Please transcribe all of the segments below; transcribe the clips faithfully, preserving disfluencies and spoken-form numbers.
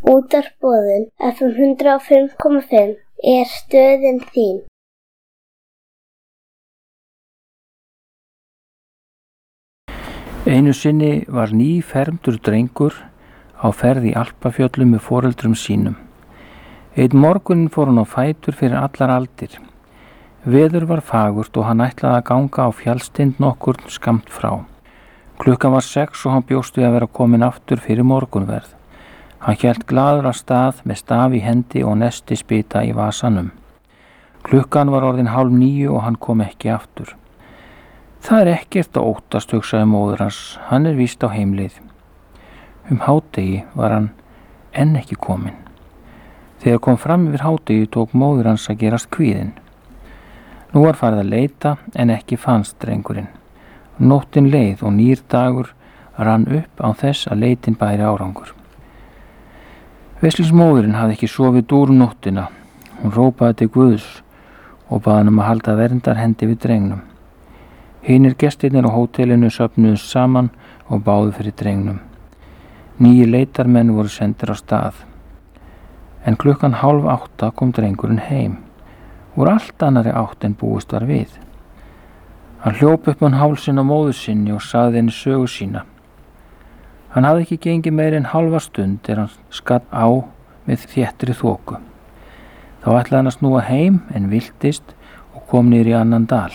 Útvarpsboðun F M hundrað og fimm komma fimm er stöðin þín. Einu sinni var nýfermdur drengur á ferð í Alpafjöllum með foreldrum sínum. Einn morguninn fór hann á fætur fyrir allar aldir. Veður var fagurt og hann ætlaði að ganga á fjallstind nokkurn skammt frá. Klukkan var sex og hann bjóst við að vera komin aftur fyrir morgunverð. Hann hélt glaður af stað með staf í hendi og nesti spita í vasanum. Klukkan var orðin hálf níu og hann kom ekki aftur. Það er ekkert að óttast, hugsaði móðir hans, hann er víst á heimleið. Um hádegi var hann enn ekki kominn. Þegar kom fram yfir hádegi tók móðir hans að gerast kvíðin. Nú var farið að leita en ekki fannst drengurinn. Nóttin leið og nýr dagur rann upp á þess að leitin bæri árangur. Veislingsmóðirinn hafði ekki sofið dúr um nóttina. Hún rópaði til Guðs og baði hann um að halda verndarhendi við drengnum. Hinir gestirnir á hótelinu söfnuðust saman og báðu fyrir drengnum. Nýju leitarmenn voru sendir á stað. En klukkan hálf átta kom drengurinn heim. Úr allt annari átt en búist var við. Hann hljóp upp um hálsinn á móður sinni og sagði henni sögu sína. Hann hafði ekki gengið meir en hálfa stund er hann skatt á með þéttri þoku. Þá ætlaði hann að snúa heim en viltist og kom niður í annan dal.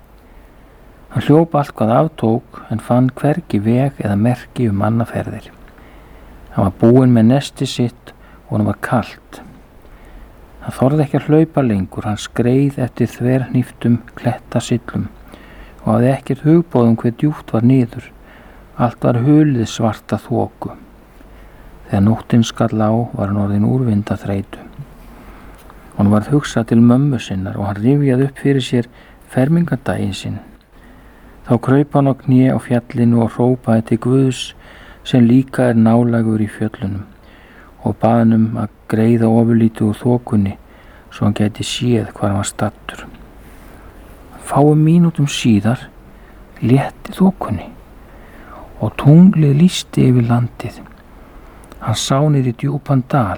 Hann hljóp allt hvað aftók en fann hvergi veg eða merki um mannaferðir. Hann var búinn með nesti sitt og hann var kalt. Hann þorði ekki að hlaupa lengur, hann skreið eftir þverhníftum klettasillum og hafði ekkert hugboð um hve djúpt var niður. Allt var hulið svarta þoku. Þegar nóttin skall á var hann orðinn úrvinda þreytu. Hann varð hugsað til mömmu sinnar og hann rifjaði upp fyrir sér fermingardaginn sinn. Þá kraup hann á kné á fjallinu og hrópaði til Guðs sem líka er nálægur í fjöllunum og bað hann um að greiða ofurlítið úr þokunni svo hann gæti séð hvar hann var stattur. Fáum mínútum síðar létti þokunni og tunglið lýsti yfir landið. Hann sá niður í djúpan dal.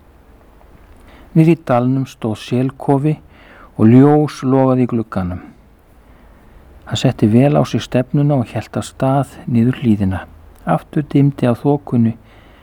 Niður í dalnum stóð selkofi og ljós logaði í glugganum. Hann setti vel á sig stefnuna og hélt af stað niður hlíðina. Aftur dimdi á þokunni,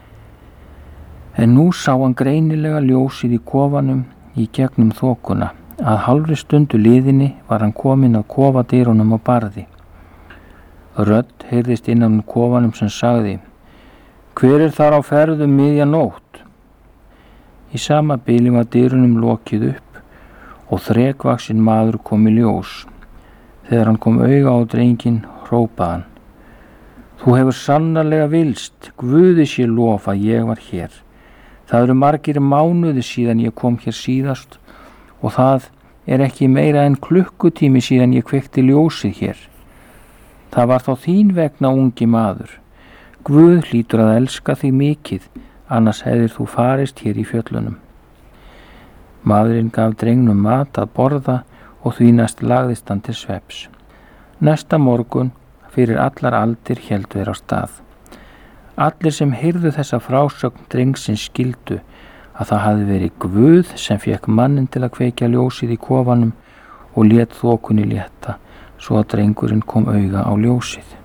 en nú sá hann greinilega ljósið í kofanum í gegnum þokuna. Að hálfri stundu liðinni var hann kominn að kofadyrunum og barði. Rödd heyrðist innan um kofanum sem sagði: Hver er þar á ferðum miðja nótt? Í sama bili var dyrunum lokið upp og þrekvaxinn maður kom í ljós. Þegar hann kom auga á drenginn hrópaði hann: Þú hefur sannarlega vilst, Guði sé lof að ég var hér. Það eru margir mánuði síðan ég kom hér síðast og það er ekki meira en klukkutími síðan ég kveikti ljósið hér. Það var þá þín vegna, ungi maður. Guð hlýtur að elska þig mikið, annars hefðir þú farist hér í fjöllunum. Maðurinn gaf drengnum mat að borða og því næst lagðist hann til svefns. Næsta morgun, fyrir allar aldir, héldu þeir á stað. Allir sem heyrðu þessa frásögn drengsins skildu að það hafði verið Guð sem fékk mannin til að kveikja ljósið í kofanum og lét þokunni létta, svo að drengurinn kom auga á ljósið.